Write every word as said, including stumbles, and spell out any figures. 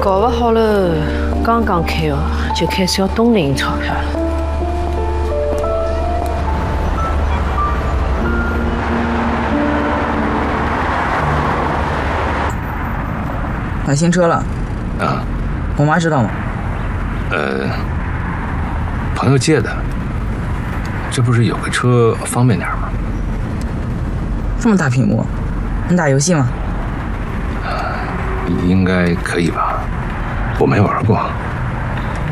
搞不好了，刚刚开哦，就开始要动零钞票了。 买新车了。 啊？ 我妈知道吗？ 呃，朋友借的。这不是有个车方便点吗？ 这么大屏幕，能打游戏吗？ 应该可以吧，我没玩过。